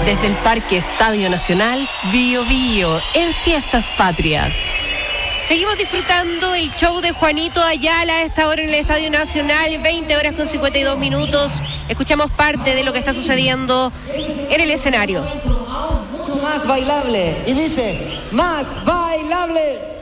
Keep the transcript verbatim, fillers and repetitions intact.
Desde el Parque Estadio Nacional, Bio Bio, en Fiestas Patrias. Seguimos disfrutando el show de Juanito Ayala a esta hora en el Estadio Nacional, veinte horas con cincuenta y dos minutos. Escuchamos parte de lo que está sucediendo en el escenario. Mucho más bailable. Y dice, más bailable.